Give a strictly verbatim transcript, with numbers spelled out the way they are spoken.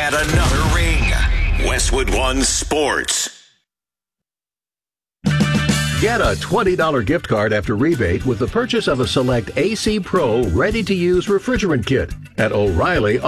add another ring. Westwood One Sports. Get a twenty dollars gift card after rebate with the purchase of a select A C Pro ready-to-use refrigerant kit at O'Reilly